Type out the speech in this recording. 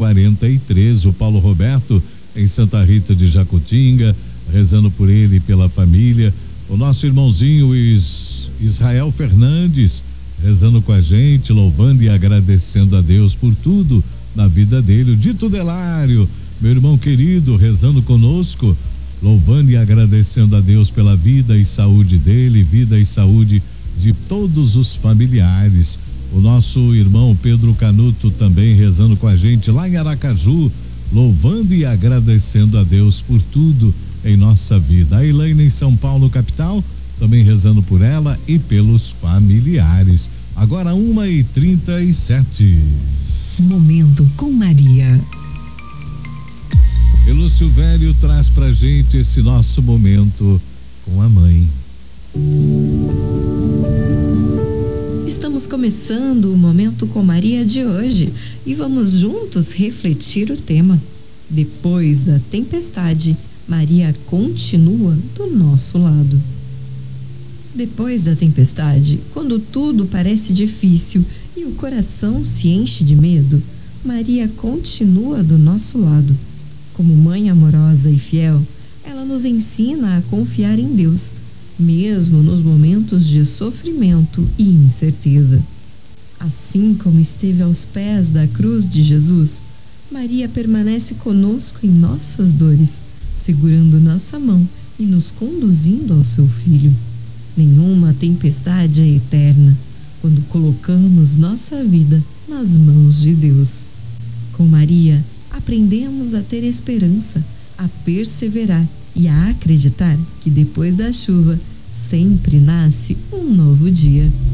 43. O Paulo Roberto em Santa Rita de Jacutinga, rezando por ele e pela família. O nosso irmãozinho Israel Fernandes rezando com a gente, louvando e agradecendo a Deus por tudo na vida dele. O Dito Delário, meu irmão querido, rezando conosco, louvando e agradecendo a Deus pela vida e saúde dele, vida e saúde de todos os familiares. O nosso irmão Pedro Canuto também rezando com a gente lá em Aracaju, louvando e agradecendo a Deus por tudo em nossa vida. A Elaine em São Paulo, capital, também rezando por ela e pelos familiares. Agora 1h37. Momento com Maria. E Lúcio Velho traz pra gente esse nosso momento com a mãe. Estamos começando o Momento com Maria de hoje e vamos juntos refletir o tema. Depois da tempestade, Maria continua do nosso lado. Depois da tempestade, quando tudo parece difícil e o coração se enche de medo, Maria continua do nosso lado. Como mãe amorosa e fiel, ela nos ensina a confiar em Deus, mesmo nos momentos de sofrimento e incerteza. Assim como esteve aos pés da cruz de Jesus, Maria permanece conosco em nossas dores, segurando nossa mão e nos conduzindo ao seu Filho. Nenhuma tempestade é eterna quando colocamos nossa vida nas mãos de Deus. Com Maria, aprendemos a ter esperança, a perseverar e a acreditar que depois da chuva sempre nasce um novo dia.